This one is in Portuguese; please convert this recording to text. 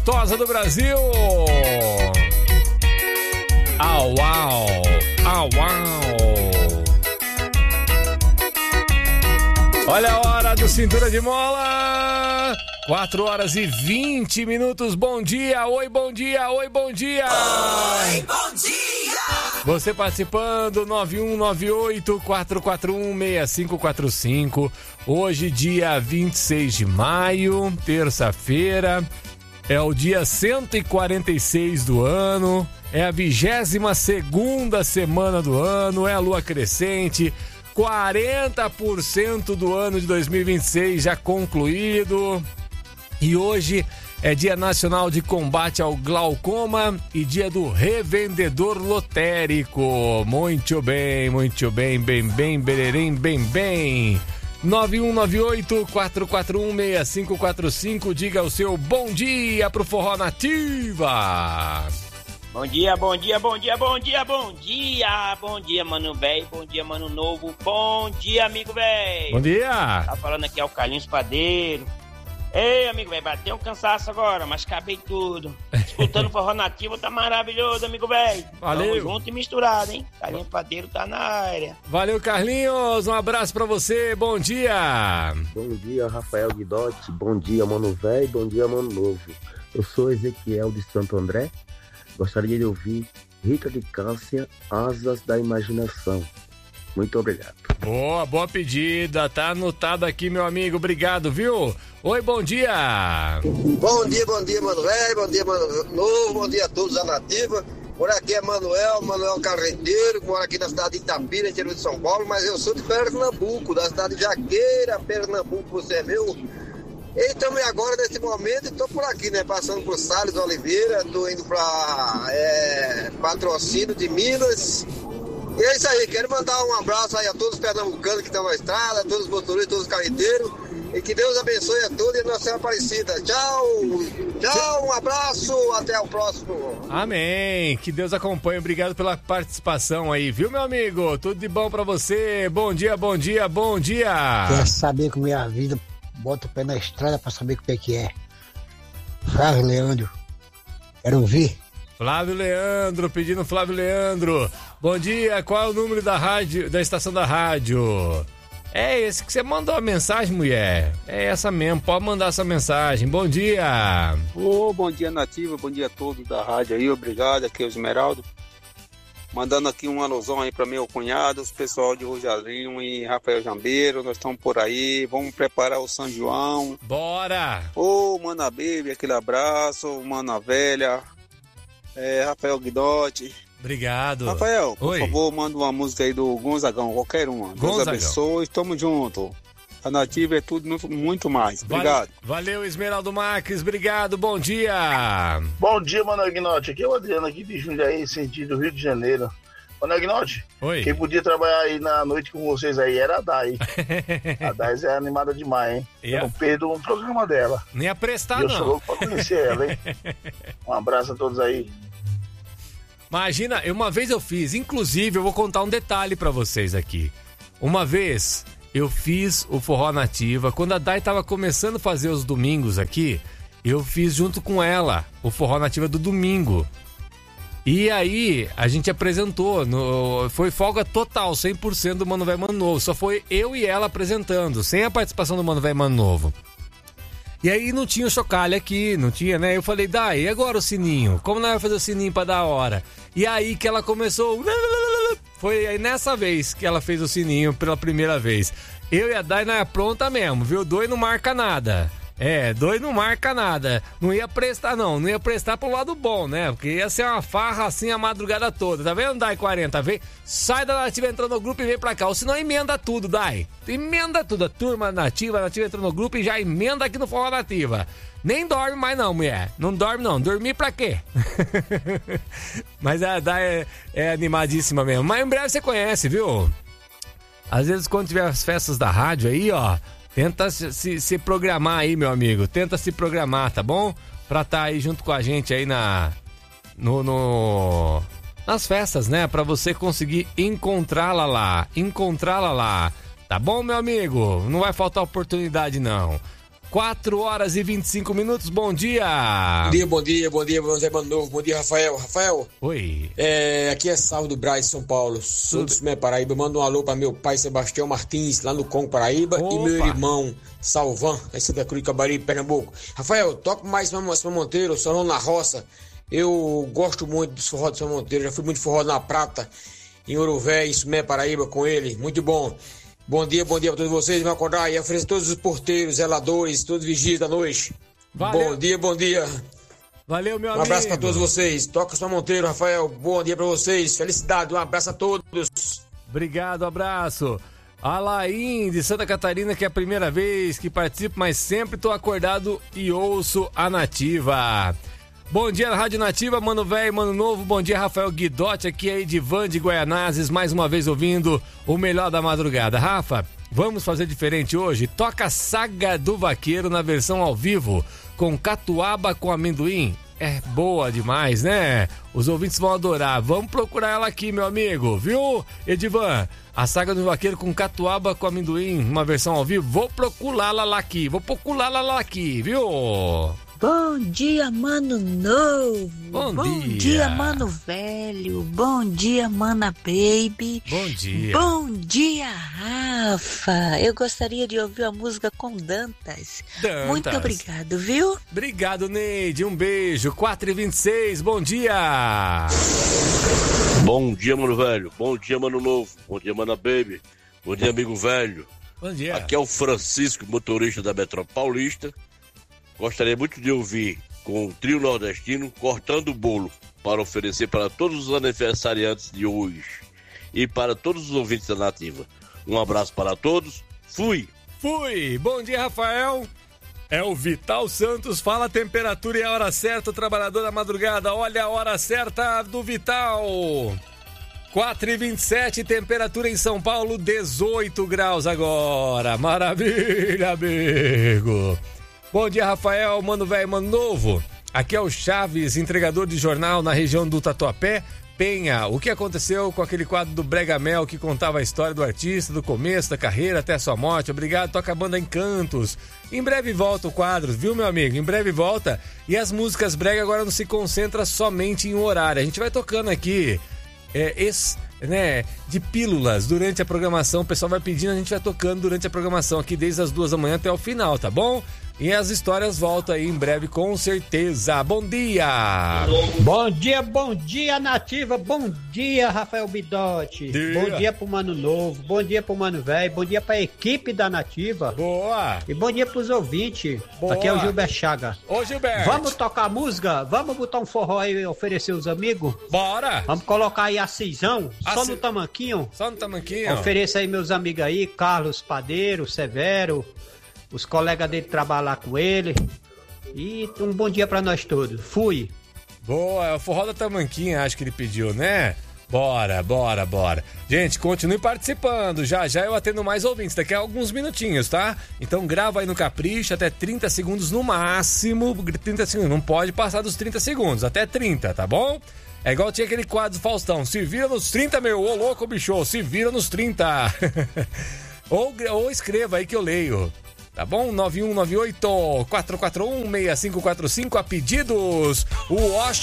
gostosa do Brasil. Au, au, au, au. Olha a hora do Cintura de Mola. 4h20. Bom dia, oi, bom dia, oi, bom dia. Oi, bom dia. Você participando, 9198-441-6545. Hoje, dia 26 de maio, terça-feira. É o dia 146 do ano. É a 22ª semana do ano. É a lua crescente. 40% do ano de 2026 já concluído. E hoje é Dia Nacional de Combate ao Glaucoma e Dia do Revendedor Lotérico. Muito bem, bem, bererém, bem. 9198-441-6545. Diga o seu bom dia pro Forró Nativa. Bom dia, bom dia, bom dia, bom dia, bom dia. Bom dia, mano velho, bom dia, mano novo. Bom dia, amigo velho. Bom dia. Tá falando aqui é o Carlinhos Padeiro. Ei, amigo velho, bateu um cansaço agora, mas acabei tudo. Escutando Forró Nativo tá maravilhoso, amigo velho. Valeu. Tamo junto e misturado, hein? Carlinhos Padeiro tá na área. Valeu, Carlinhos. Um abraço pra você. Bom dia. Bom dia, Rafael Guidotti. Bom dia, mano velho. Bom dia, mano novo. Eu sou Ezequiel de Santo André. Gostaria de ouvir Rita de Cássia, Asas da Imaginação. Muito obrigado. Boa pedida. Tá anotado aqui, meu amigo. Obrigado, viu? Oi, bom dia. Bom dia, mano velho. Bom dia, mano novo. Bom dia a todos da Nativa. Por aqui é Manuel Carreteiro, que mora aqui na cidade de Itapira, interior de São Paulo, mas eu sou de Pernambuco, da cidade de Jaqueira, Pernambuco, você viu? E estamos agora, nesse momento, estou por aqui, né? Passando por Salles Oliveira, estou indo para Patrocínio de Minas. E é isso aí, quero mandar um abraço aí a todos os pernambucanos que estão na estrada, a todos os motoristas, todos os carreteiros. E que Deus abençoe a todos e a Nossa Senhora Aparecida. Tchau, um abraço, até o próximo. Amém, que Deus acompanhe, obrigado pela participação aí, viu, meu amigo? Tudo de bom pra você, bom dia. Quer saber como é a vida? Bota o pé na estrada pra saber o que é. Flávio Leandro, quero ouvir. Flávio Leandro, pedindo Flávio Leandro. Bom dia, qual é o número da rádio, da estação da rádio? É esse que você mandou a mensagem, mulher. É essa mesmo, pode mandar essa mensagem. Bom dia. Bom dia, Nativa, bom dia a todos da rádio aí, obrigado, aqui é o Esmeraldo. Mandando aqui um alusão aí para meu cunhado, os pessoal de Rojalinho e Rafael Jambeiro, nós estamos por aí, vamos preparar o São João. Bora! Mana Baby, aquele abraço, Mana Velha, Rafael Guidotti. Obrigado. Rafael, por favor, manda uma música aí do Gonzagão, qualquer uma. Deus abençoe, estamos juntos. A Nativa é tudo muito mais. Obrigado. Valeu, Esmeraldo Marques, obrigado, bom dia. Bom dia, Mano Agnotti. Aqui é o Adriano, aqui de Jundiaí, sentido Rio de Janeiro. Mano Agnotti, quem podia trabalhar aí na noite com vocês aí era a Dai. A Dai é animada demais, hein? Eu não perdo um programa dela. Nem ia prestar, não. Eu sou louco pra conhecer ela, hein? Um abraço a todos aí. Imagina, uma vez eu fiz, inclusive eu vou contar um detalhe pra vocês aqui. Uma vez eu fiz o Forró Nativa, quando a Dai tava começando a fazer os domingos aqui, eu fiz junto com ela o Forró Nativa do domingo. E aí a gente apresentou, foi folga total, 100% do Mano Véi Mano Novo, só foi eu e ela apresentando, sem a participação do Mano Véi Mano Novo. E aí não tinha o chocalho aqui, não tinha, né? Eu falei, Dai, e agora o sininho? Como nós vamos fazer o sininho pra dar hora? E aí que ela começou... Foi aí nessa vez que ela fez o sininho pela primeira vez. Eu e a Dai não é pronta mesmo, viu? 2 não marca nada. 2 não marca nada. Não ia prestar, não ia prestar pro lado bom, né? Porque ia ser uma farra assim a madrugada toda. Tá vendo, Dai 40? Vem, sai da Nativa, entra no grupo e vem pra cá. Ou senão emenda tudo, Dai. Emenda tudo. A turma Nativa entra no grupo e já emenda aqui no Forró Nativa. Nem dorme mais não, mulher. Não dorme não. Dormir pra quê? Mas a Dai é animadíssima mesmo. Mas em breve você conhece, viu? Às vezes quando tiver as festas da rádio aí, ó, tenta se programar aí, meu amigo. Tenta se programar, tá bom? Pra estar aí junto com a gente aí nas festas, né? Pra você conseguir encontrá-la lá. Tá bom, meu amigo? Não vai faltar oportunidade, não. 4 horas e 25 minutos, bom dia! Bom dia, Zé Mano Novo, bom dia, Rafael. Rafael? Oi. Aqui é Salvo do Braz, São Paulo, sou do Sumé, Paraíba. Manda um alô para meu pai Sebastião Martins, lá no Congo, Paraíba. Opa. E meu irmão Salvan, em Santa Cruz, Cabaribe, Pernambuco. Rafael, toco mais São Monteiro, São na Roça. Eu gosto muito do forró de São Monteiro, já fui muito forró na Prata, em Uruvé, em Sumé, Paraíba, com ele, muito bom. Bom dia para todos vocês, vão acordar e oferecer todos os porteiros, zeladores, todos os vigias da noite. Valeu. Bom dia. Valeu, meu amigo. Um abraço para todos vocês. Toca São Monteiro, Rafael. Bom dia para vocês. Felicidade. Um abraço a todos. Obrigado, abraço. Alain, de Santa Catarina, que é a primeira vez que participo, mas sempre tô acordado e ouço a Nativa. Bom dia na Rádio Nativa, mano velho, mano novo. Bom dia, Rafael Guidotti. Aqui é Edivan de Guaianazes, mais uma vez ouvindo o melhor da madrugada. Rafa, vamos fazer diferente hoje? Toca a Saga do Vaqueiro na versão ao vivo, com catuaba com amendoim. É boa demais, né? Os ouvintes vão adorar. Vamos procurar ela aqui, meu amigo, viu, Edivan? A Saga do Vaqueiro com catuaba com amendoim, uma versão ao vivo. Vou procurá-la lá aqui, viu? Bom dia, mano novo. Bom dia, mano velho. Bom dia, mana baby. Bom dia. Bom dia, Rafa. Eu gostaria de ouvir a música com Dantas. Muito obrigado, viu? Obrigado, Neide. Um beijo. 4h26, bom dia. Bom dia, mano velho. Bom dia, mano novo. Bom dia, mana baby. Bom dia, amigo velho. Bom dia. Aqui é o Francisco, motorista da Metrópole Paulista. Gostaria muito de ouvir com o trio nordestino Cortando o Bolo, para oferecer para todos os aniversariantes de hoje e para todos os ouvintes da Nativa. Um abraço para todos. Fui! Bom dia, Rafael. É o Vital Santos, fala a temperatura e a hora certa, o trabalhador da madrugada. Olha a hora certa do Vital. 4h27, temperatura em São Paulo, 18 graus agora. Maravilha, amigo. Bom dia, Rafael, mano velho, mano novo. Aqui é o Chaves, entregador de jornal na região do Tatuapé. Penha, o que aconteceu com aquele quadro do Brega Mel que contava a história do artista, do começo da carreira até a sua morte? Obrigado, toca a banda Encantos. Em breve volta o quadro, viu, meu amigo? Em breve volta. E as músicas brega agora não se concentra somente em um horário. A gente vai tocando aqui de pílulas durante a programação. O pessoal vai pedindo, a gente vai tocando durante a programação aqui desde as 2 da manhã até o final, tá bom? E as histórias voltam aí em breve, com certeza. Bom dia! Bom dia, Nativa. Bom dia, Rafael Bidotti. Bom dia pro Mano Novo. Bom dia pro Mano Velho. Bom dia pra equipe da Nativa. Boa! E bom dia pros ouvintes. Boa. Aqui é o Gilberto Chaga. Ô, Gilberto! Vamos tocar música? Vamos botar um forró aí e oferecer os amigos? Bora! Vamos colocar aí a Cisão, só no tamanquinho. Só no tamanquinho. Ofereça aí meus amigos aí, Carlos Padeiro, Severo, os colegas dele trabalhar com ele. E um bom dia pra nós todos. Fui. Boa, é o forró da tamanquinha, acho que ele pediu, né? Bora. Gente, continue participando. Já eu atendo mais ouvintes daqui a alguns minutinhos, tá? Então grava aí no Capricho, até 30 segundos no máximo. 30 segundos, não pode passar dos 30 segundos, até 30, tá bom? É igual tinha aquele quadro do Faustão, se vira nos 30, meu, ô louco, bicho, se vira nos 30. ou escreva aí que eu leio. Tá bom? 9198-441-6545 a pedidos. O Osh